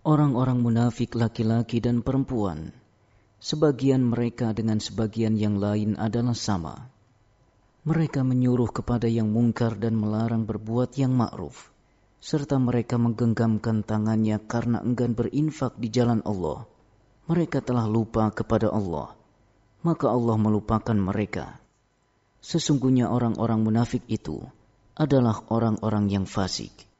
Orang-orang munafik laki-laki dan perempuan, sebagian mereka dengan sebagian yang lain adalah sama. Mereka menyuruh kepada yang mungkar dan melarang berbuat yang ma'ruf, serta mereka menggenggamkan tangannya karena enggan berinfak di jalan Allah. Mereka telah lupa kepada Allah, maka Allah melupakan mereka. Sesungguhnya orang-orang munafik itu adalah orang-orang yang fasik.